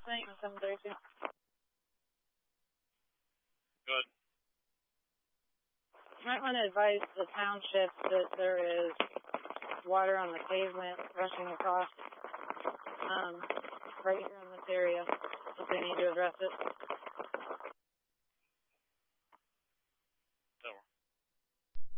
thing on 732. Good. You might want to advise the township that there is water on the pavement rushing across right here in this area, if they need to address it.